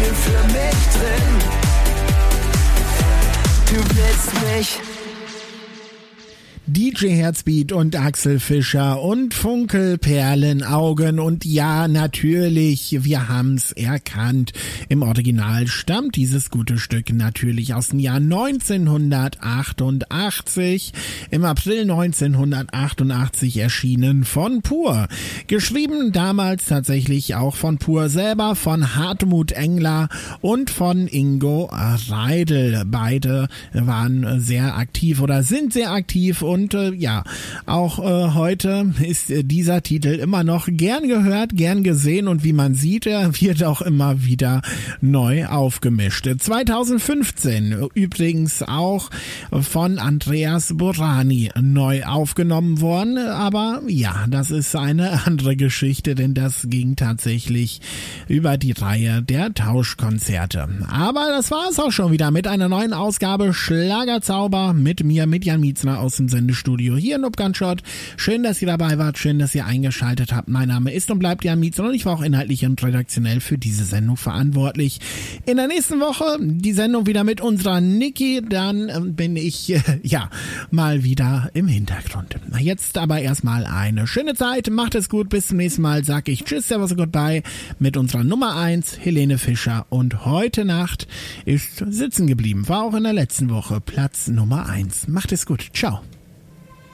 für mich drin. Du willst mich. DJ Herzbeat und Axel Fischer und Funkelperlenaugen und ja, natürlich, wir haben's erkannt. Im Original stammt dieses gute Stück natürlich aus dem Jahr 1988, im April 1988 erschienen von Pur. Geschrieben damals tatsächlich auch von Pur selber, von Hartmut Engler und von Ingo Reidel. Beide waren sehr aktiv oder sind sehr aktiv und ja, auch heute ist dieser Titel immer noch gern gehört, gern gesehen und wie man sieht, er wird auch immer wieder neu aufgemischt. 2015 übrigens auch von Andreas Borani neu aufgenommen worden, aber ja, das ist eine andere Geschichte, denn das ging tatsächlich über die Reihe der Tauschkonzerte. Aber das war es auch schon wieder mit einer neuen Ausgabe Schlagerzauber mit mir, mit Jan Mietzner aus dem Sendestudio hier in Upgunshot. Schön, dass ihr dabei wart, schön, dass ihr eingeschaltet habt. Mein Name ist und bleibt Jan Mietzner und ich war auch inhaltlich und redaktionell für diese Sendung verantwortlich. In der nächsten Woche die Sendung wieder mit unserer Niki, dann bin ich mal wieder im Hintergrund. Jetzt aber erstmal eine schöne Zeit, macht es gut, bis zum nächsten Mal, sag ich Tschüss, Servus und Goodbye mit unserer Nummer 1, Helene Fischer, und heute Nacht ist sitzen geblieben, war auch in der letzten Woche Platz Nummer 1. Macht es gut, ciao.